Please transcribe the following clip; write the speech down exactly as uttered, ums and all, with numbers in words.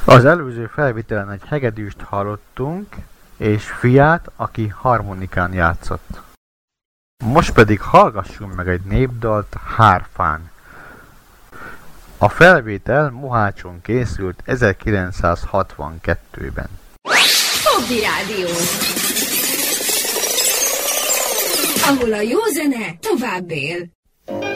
Az előző felvételen egy hegedűst hallottunk, és fiát, aki harmonikán játszott. Most pedig hallgassunk meg egy népdalt hárfán. A felvétel Mohácson készült ezerkilencszázhatvankettőben. Fogdi Rádió, ahol a jó zene tovább él.